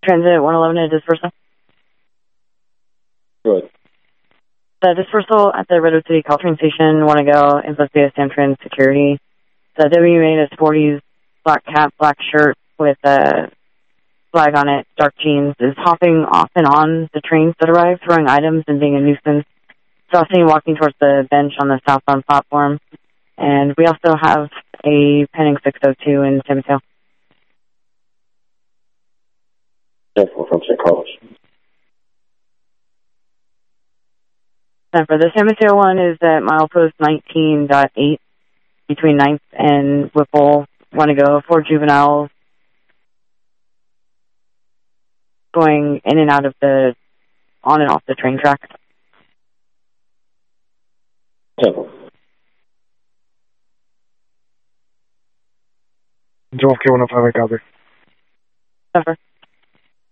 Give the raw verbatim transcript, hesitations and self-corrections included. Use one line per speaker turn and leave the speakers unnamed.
Transit one eleven at dispersal.
Good.
The dispersal at the Redwood City Caltrain Station, want to go investigate Samtrans security. The W made a sporty black cap, black shirt with a flag on it, dark jeans, is hopping off and on the trains that arrive, throwing items and being a nuisance. Saw seen walking towards the bench on the southbound platform. And we also have a pending six oh two in San Mateo.
Careful from Saint Carlos.
And for the San Mateo one is at milepost nineteen point eight between ninth and Whipple. Want to go for juveniles going in and out of the, on and off the train track.
Careful.
Joel K one oh five, I got it.
Over.